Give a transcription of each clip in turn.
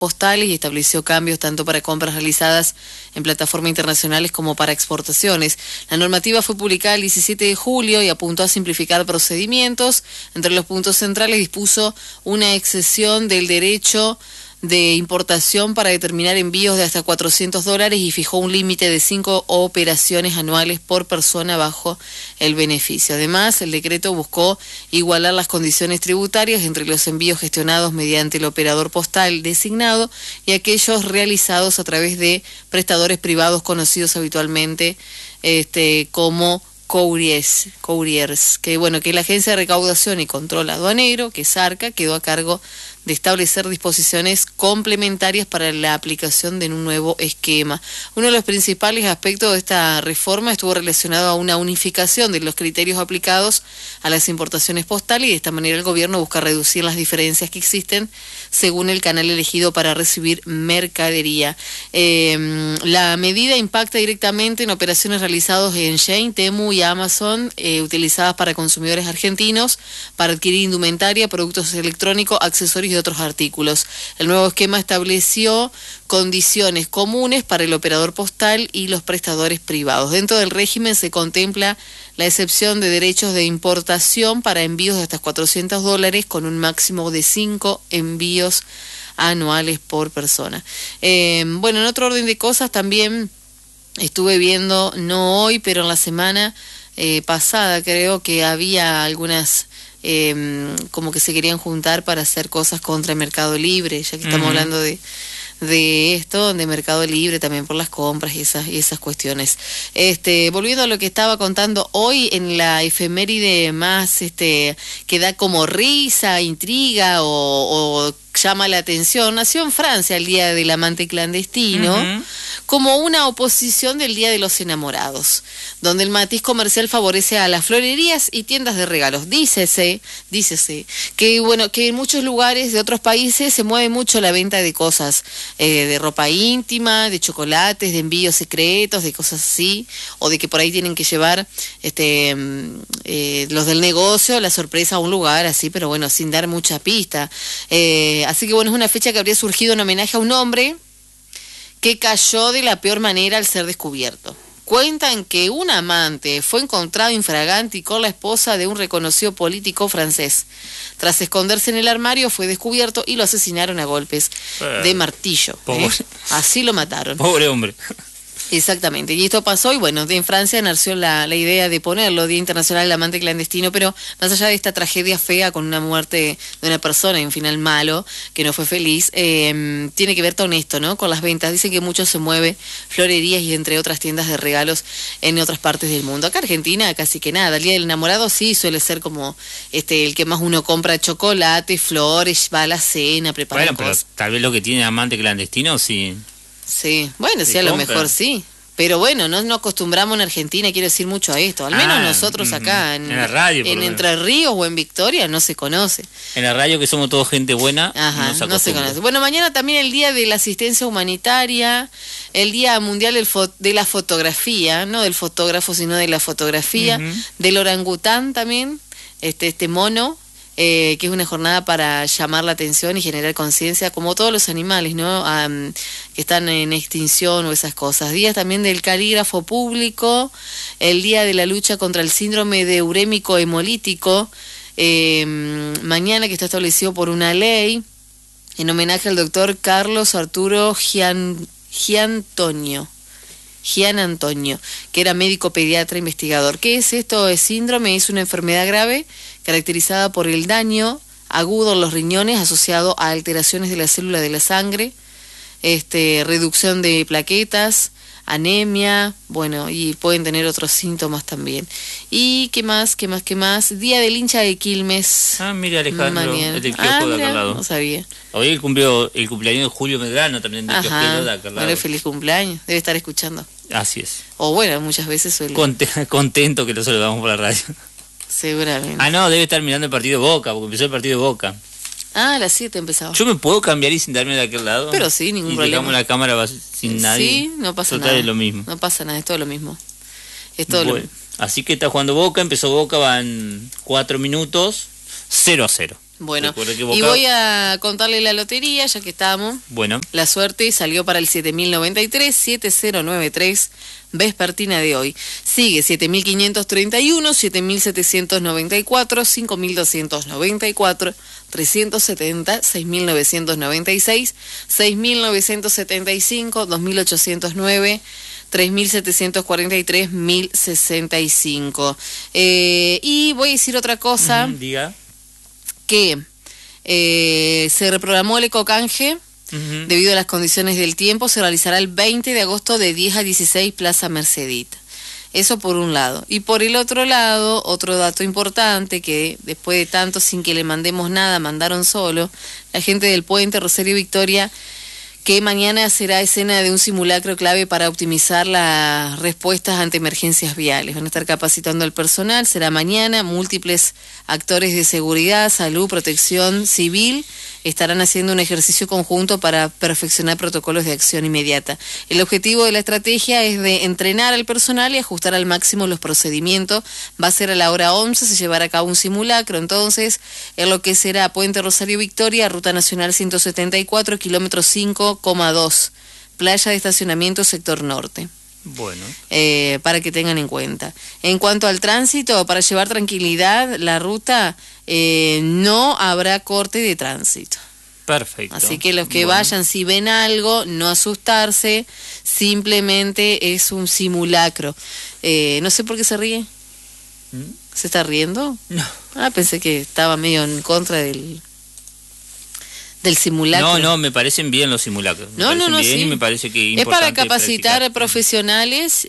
postales y estableció cambios tanto para compras realizadas en plataformas internacionales como para exportaciones. La normativa fue publicada el 17 de julio y apuntó a simplificar procedimientos. Entre los puntos centrales dispuso una excepción del derecho de importación para determinar envíos de hasta $400 y fijó un límite de 5 operaciones anuales por persona bajo el beneficio. Además, el decreto buscó igualar las condiciones tributarias entre los envíos gestionados mediante el operador postal designado y aquellos realizados a través de prestadores privados conocidos habitualmente como couriers, que la Agencia de Recaudación y Control Aduanero, que es ARCA, quedó a cargo de establecer disposiciones complementarias para la aplicación de un nuevo esquema. Uno de los principales aspectos de esta reforma estuvo relacionado a una unificación de los criterios aplicados a las importaciones postales y de esta manera el gobierno busca reducir las diferencias que existen según el canal elegido para recibir mercadería. La medida impacta directamente en operaciones realizadas en Shein, Temu y Amazon, utilizadas para consumidores argentinos para adquirir indumentaria, productos electrónicos, accesorios y otros artículos. El nuevo esquema estableció condiciones comunes para el operador postal y los prestadores privados. Dentro del régimen se contempla la excepción de derechos de importación para envíos de hasta $400 con un máximo de 5 envíos anuales por persona. En otro orden de cosas también estuve viendo, no hoy, pero en la semana pasada creo que había algunas como que se querían juntar para hacer cosas contra el Mercado Libre, ya que estamos hablando de esto, de Mercado Libre también por las compras y esas cuestiones. Volviendo a lo que estaba contando hoy en la efeméride más que da como risa, intriga o llama la atención, nació en Francia el Día del Amante Clandestino, como una oposición del Día de los Enamorados, donde el matiz comercial favorece a las florerías y tiendas de regalos. Dícese que en muchos lugares de otros países se mueve mucho la venta de cosas, de ropa íntima, de chocolates, de envíos secretos, de cosas así, o de que por ahí tienen que llevar los del negocio la sorpresa a un lugar así, pero bueno, sin dar mucha pista. Así que es una fecha que habría surgido en homenaje a un hombre que cayó de la peor manera al ser descubierto. Cuentan que un amante fue encontrado infraganti con la esposa de un reconocido político francés. Tras esconderse en el armario fue descubierto y lo asesinaron a golpes de martillo. Así lo mataron. Pobre hombre. Exactamente, y esto pasó, y en Francia nació la idea de ponerlo, Día Internacional del Amante Clandestino, pero más allá de esta tragedia fea con una muerte de una persona y un final malo, que no fue feliz, tiene que ver con esto, ¿no? Con las ventas. Dicen que mucho se mueve florerías y entre otras tiendas de regalos en otras partes del mundo. Acá Argentina casi que nada, el Día del Enamorado sí suele ser como el que más uno compra chocolate, flores, va a la cena, prepara cosas. Pero tal vez lo que tiene Amante Clandestino sí... Sí, sí, a lo mejor sí. Pero no acostumbramos en Argentina, quiero decir, mucho a esto. Al menos nosotros acá en la radio, en Entre Ríos o en Victoria no se conoce. En la radio, que somos todos gente buena, no se conoce. Mañana también el Día de la Asistencia Humanitaria, el Día Mundial de la Fotografía, no del fotógrafo, sino de la fotografía, del orangután también, este mono. Que es una jornada para llamar la atención y generar conciencia, como todos los animales, ¿no? Que están en extinción o esas cosas. Días también del calígrafo público, el Día de la Lucha contra el Síndrome de Urémico Hemolítico, mañana, que está establecido por una ley, en homenaje al doctor Carlos Arturo Gianantonio, que era médico pediatra investigador. ¿Qué es esto? El síndrome es una enfermedad grave caracterizada por el daño agudo en los riñones asociado a alteraciones de la célula de la sangre, reducción de plaquetas, anemia, y pueden tener otros síntomas también. ¿Y qué más? Día del hincha de Quilmes. Mira, Alejandro, el del kiosco de acá lado. No sabía. Hoy el cumpleaños de Julio Medrano, también del kiosquero de acá lado. Bueno, feliz cumpleaños, debe estar escuchando. Así es. O muchas veces suele. Contento que lo saludamos por la radio. Seguramente. No, debe estar mirando el partido de Boca, porque empezó el partido de Boca. A las 7 empezaba. ¿Yo me puedo cambiar y sentarme de aquel lado? Pero sí, ningún problema. Y dejamos la cámara sin nadie. Sí, no pasa nada. Es lo mismo. No pasa nada, es todo lo mismo. Lo mismo. Así que está jugando Boca, empezó Boca, van 4 minutos, 0-0. Bueno, y voy a contarle la lotería, ya que estamos. Bueno. La suerte salió para el 7093, 7093, vespertina de hoy. Sigue 7531, 7794, 5294, 370, 6996, 6975, 2809, 3743, 1065. Y voy a decir otra cosa. Diga. Que se reprogramó el ecocanje debido a las condiciones del tiempo. Se realizará el 20 de agosto de 10 a 16 Plaza Mercedita. Eso por un lado. Y por el otro lado, otro dato importante que después de tanto sin que le mandemos nada, mandaron solo, la gente del Puente Rosario Victoria, que mañana será escena de un simulacro clave para optimizar las respuestas ante emergencias viales. Van a estar capacitando al personal, será mañana, múltiples actores de seguridad, salud, protección civil, estarán haciendo un ejercicio conjunto para perfeccionar protocolos de acción inmediata. El objetivo de la estrategia es de entrenar al personal y ajustar al máximo los procedimientos. Va a ser a la hora 11, se llevará a cabo un simulacro, entonces, en lo que será Puente Rosario Victoria, Ruta Nacional 174, kilómetro 5,2, playa de estacionamiento sector norte. Bueno. Para que tengan en cuenta. En cuanto al tránsito, para llevar tranquilidad, la ruta no habrá corte de tránsito. Perfecto. Así que los que vayan, si ven algo, no asustarse, simplemente es un simulacro. No sé por qué se ríe. ¿Se está riendo? No. Pensé que estaba medio en contra del simulacro. No, me parecen bien los simulacros. No, sí. Y me parece que es para capacitar profesionales.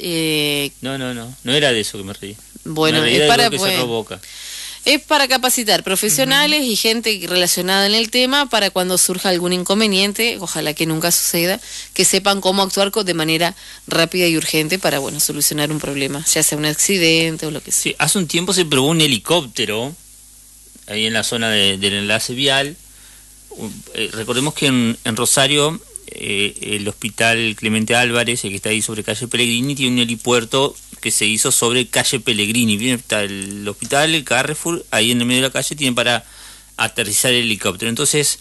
No era de eso que me reí. Bueno, es para que se provoca. Es para capacitar profesionales y gente relacionada en el tema para cuando surja algún inconveniente, ojalá que nunca suceda, que sepan cómo actuar de manera rápida y urgente para, solucionar un problema, ya sea un accidente o lo que sea. Sí, hace un tiempo se probó un helicóptero ahí en la zona del enlace vial. Recordemos que en Rosario el hospital Clemente Álvarez, el que está ahí sobre calle Pellegrini, tiene un helipuerto que se hizo sobre calle Pellegrini. Bien, está el hospital, el Carrefour, ahí en el medio de la calle tienen para aterrizar el helicóptero. Entonces,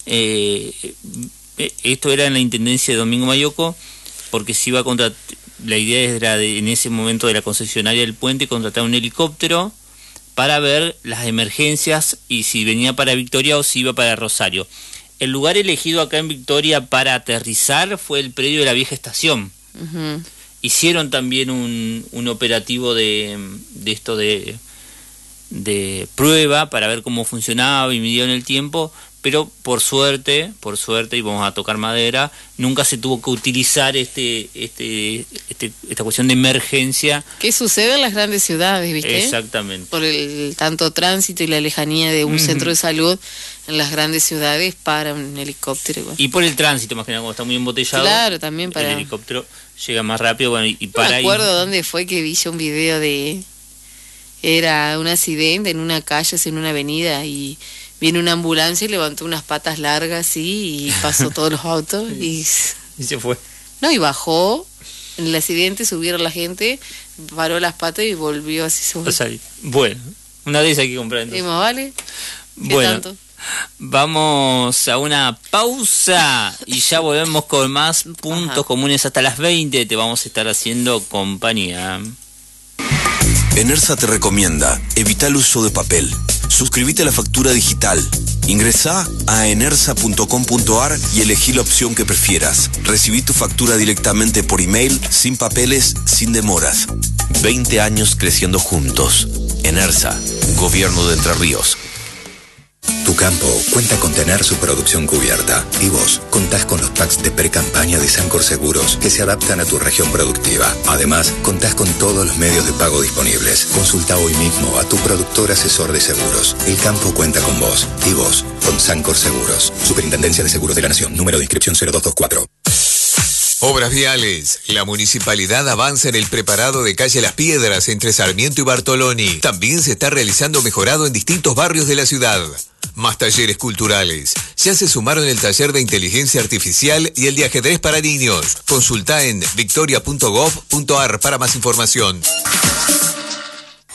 esto era en la intendencia de Domingo Mayoco, porque se iba a contratar, la idea era en ese momento de la concesionaria del puente contratar un helicóptero para ver las emergencias y si venía para Victoria o si iba para Rosario. El lugar elegido acá en Victoria para aterrizar fue el predio de la vieja estación. Hicieron también un operativo de esto de prueba para ver cómo funcionaba y midieron el tiempo, pero por suerte, y vamos a tocar madera, nunca se tuvo que utilizar esta cuestión de emergencia. ¿Qué sucede en las grandes ciudades, viste? Exactamente. Por el tanto tránsito y la lejanía de un centro de salud en las grandes ciudades para un helicóptero. Y por el tránsito, más que nada, como está muy embotellado. Claro, también para... El helicóptero llega más rápido, y para ahí... No me acuerdo dónde fue que vi yo un video era un accidente en una calle, en una avenida, y viene una ambulancia y levantó unas patas largas, sí, y pasó todos los autos y se fue. No, y bajó. En el accidente subieron la gente, paró las patas y volvió así sobre. Bueno, una de esas hay que comprar entonces. ¿Más vale? Bueno, tanto? Vamos a una pausa y ya volvemos con más puntos comunes hasta las 20. Te vamos a estar haciendo compañía. Enersa te recomienda evita el uso de papel. Suscríbete a la factura digital. Ingresá a enersa.com.ar y elegí la opción que prefieras. Recibí tu factura directamente por email, sin papeles, sin demoras. 20 años creciendo juntos. Enersa, Gobierno de Entre Ríos. Tu campo cuenta con tener su producción cubierta y vos contás con los packs de pre-campaña de Sancor Seguros que se adaptan a tu región productiva. Además, contás con todos los medios de pago disponibles. Consulta hoy mismo a tu productor asesor de seguros. El campo cuenta con vos y vos con Sancor Seguros. Superintendencia de Seguros de la Nación. Número de inscripción 0224. Obras viales. La municipalidad avanza en el preparado de calle Las Piedras entre Sarmiento y Bartoloni. También se está realizando mejorado en distintos barrios de la ciudad. Más talleres culturales. Ya se sumaron el taller de inteligencia artificial y el de ajedrez para niños. Consulta en victoria.gov.ar para más información.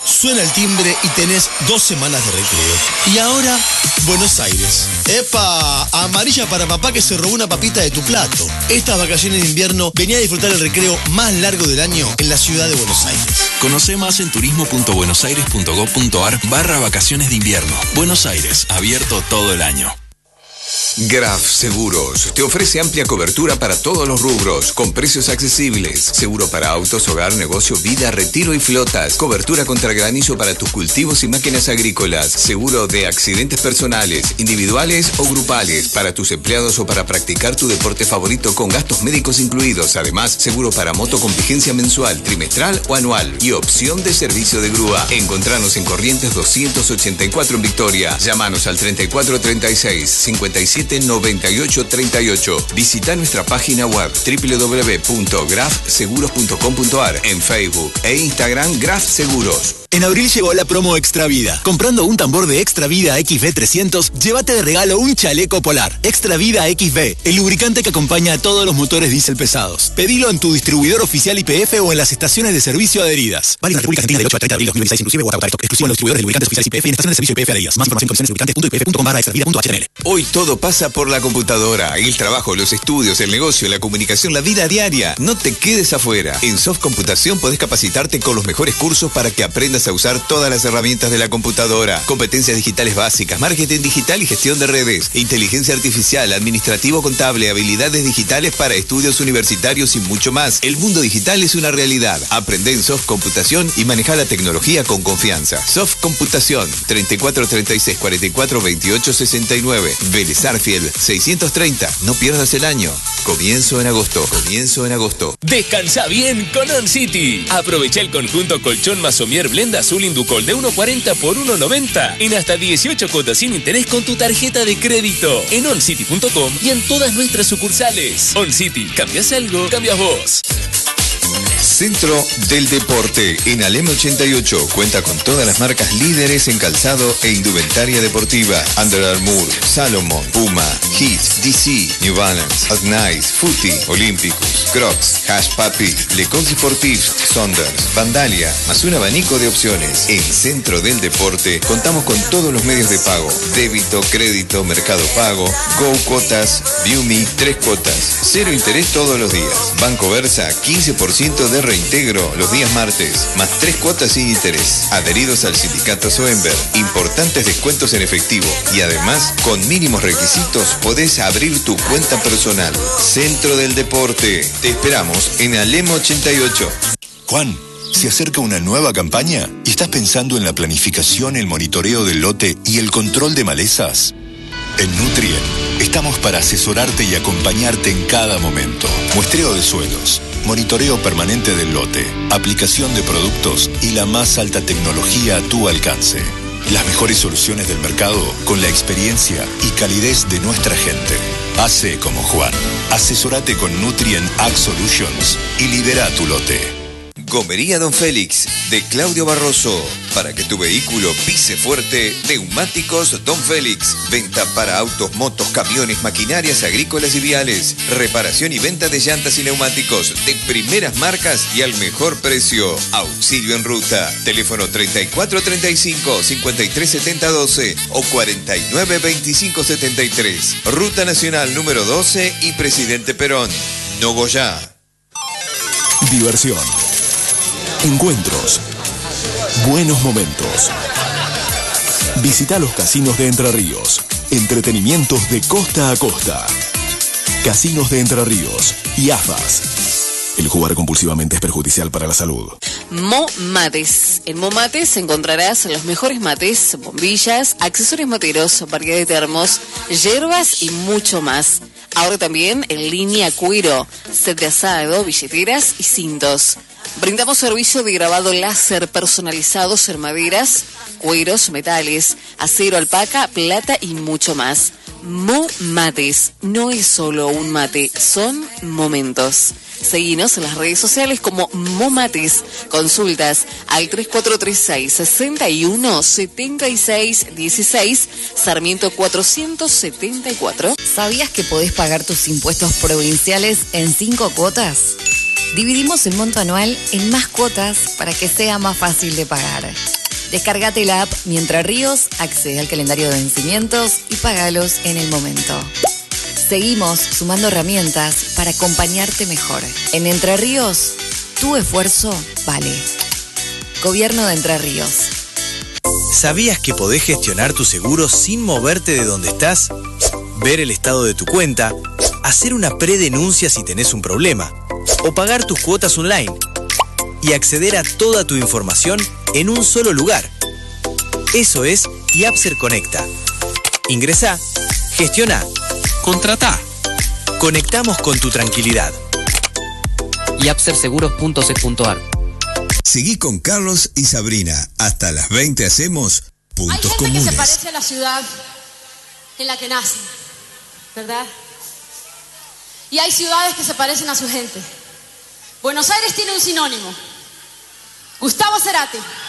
Suena el timbre y tenés 2 semanas de recreo. Y ahora, Buenos Aires. ¡Epa! Amarilla para papá que se robó una papita de tu plato. Estas vacaciones de invierno venía a disfrutar el recreo más largo del año en la ciudad de Buenos Aires. Conoce más en turismo.buenosaires.gov.ar/vacaciones de invierno. Buenos Aires, abierto todo el año. Graf Seguros te ofrece amplia cobertura para todos los rubros, con precios accesibles. Seguro para autos, hogar, negocio, vida, retiro y flotas. Cobertura contra granizo para tus cultivos y máquinas agrícolas. Seguro de accidentes personales, individuales o grupales, para tus empleados o para practicar tu deporte favorito con gastos médicos incluidos. Además, seguro para moto con vigencia mensual, trimestral o anual. Y opción de servicio de grúa. Encontranos en Corrientes 284 en Victoria. Llámanos al 3436 57 98 38. Visita nuestra página web www.grafseguros.com.ar, en Facebook e Instagram Graf Seguros. En abril llegó la promo Extra Vida. Comprando un tambor de Extra Vida XV300, llévate de regalo un chaleco polar. Extra Vida XV, el lubricante que acompaña a todos los motores diésel pesados. Pedilo en tu distribuidor oficial YPF o en las estaciones de servicio adheridas. Válido en la República Argentina del 8 al 30 de abril 2016, inclusive o hasta agotar stock. Exclusivo en los distribuidores de lubricantes oficiales YPF y en estaciones de servicio YPF adheridas. Más información en condiciones.lubricantes.ypf.com/extravida.html. Hoy todo pasa por la computadora. El trabajo, los estudios, el negocio, la comunicación, la vida diaria. No te quedes afuera. En Soft Computación podés capacitarte con los mejores cursos para que aprendas a usar todas las herramientas de la computadora. Competencias digitales básicas, marketing digital y gestión de redes, inteligencia artificial, administrativo contable, habilidades digitales para estudios universitarios y mucho más. El mundo digital es una realidad. Aprende en Soft Computación y maneja la tecnología con confianza. Soft Computación, 34 36 44 28 69. Vélez Arfield 630. No pierdas el año. Comienzo en agosto. Descansa bien con On City. Aprovecha el conjunto colchón Masomier Blend Azul Inducol de 1.40 por 1.90 en hasta 18 cuotas sin interés con tu tarjeta de crédito en oncity.com y en todas nuestras sucursales. On City, cambias algo, cambias vos. Centro del Deporte en Alem 88 cuenta con todas las marcas líderes en calzado e indumentaria deportiva: Under Armour, Salomon, Puma, Heat, DC, New Balance, Adnice, Footy, Olímpicos, Crocs, Hash Papi, Lecoq Sportifs, Sonders, Vandalia, más un abanico de opciones. En Centro del Deporte contamos con todos los medios de pago: débito, crédito, mercado pago, Go Cuotas, ViewMe, 3 cuotas, 0 interés todos los días. Banco Versa, 15% de reintegro los días martes, más 3 cuotas sin interés. Adheridos al sindicato Soenber, importantes descuentos en efectivo y además, con mínimos requisitos, podés abrir tu cuenta personal. Centro del Deporte. Te esperamos en Alem 88. Juan, se acerca una nueva campaña y estás pensando en la planificación, el monitoreo del lote y el control de malezas. En Nutrien estamos para asesorarte y acompañarte en cada momento. Muestreo de suelos, monitoreo permanente del lote, aplicación de productos y la más alta tecnología a tu alcance. Las mejores soluciones del mercado con la experiencia y calidez de nuestra gente. Hace como Juan. Asesorate con Nutrien Ag Solutions y lidera tu lote. Gomería Don Félix, de Claudio Barroso. Para que tu vehículo pise fuerte, Neumáticos Don Félix. Venta para autos, motos, camiones, maquinarias agrícolas y viales. Reparación y venta de llantas y neumáticos de primeras marcas y al mejor precio. Auxilio en ruta. Teléfono 3435 537012 o 492573. Ruta Nacional número 12 y Presidente Perón. Nogoyá. Diversión. Encuentros. Buenos momentos. Visita los casinos de Entre Ríos. Entretenimientos de costa a costa. Casinos de Entre Ríos y AFAS. El jugar compulsivamente es perjudicial para la salud. Momates. En Momates encontrarás los mejores mates, bombillas, accesorios materos, variedad de termos, hierbas y mucho más. Ahora también en línea cuero, set de asado, billeteras y cintos. Brindamos servicio de grabado láser personalizados en maderas, cueros, metales, acero, alpaca, plata y mucho más. Momates. No es solo un mate, son momentos. Seguinos en las redes sociales como Momates. Consultas al 3436 61 76 16, Sarmiento 474. ¿Sabías que podés pagar tus impuestos provinciales en 5 cuotas? Dividimos el monto anual en más cuotas para que sea más fácil de pagar. Descargate la app Mi Entre Ríos, accede al calendario de vencimientos y págalos en el momento. Seguimos sumando herramientas para acompañarte mejor. En Entre Ríos, tu esfuerzo vale. Gobierno de Entre Ríos. ¿Sabías que podés gestionar tu seguro sin moverte de donde estás? Ver el estado de tu cuenta, hacer una predenuncia si tenés un problema, o pagar tus cuotas online, y acceder a toda tu información en un solo lugar. Eso es Yapser Conecta. Ingresá, gestiona, contratá. Conectamos con tu tranquilidad. yapserseguros.c.ar. Seguí con Carlos y Sabrina. Hasta las 20 hacemos puntos Hay gente comunes. que se parece a la ciudad en la que nace, ¿verdad? Y hay ciudades que se parecen a su gente. Buenos Aires tiene un sinónimo: Gustavo Cerati.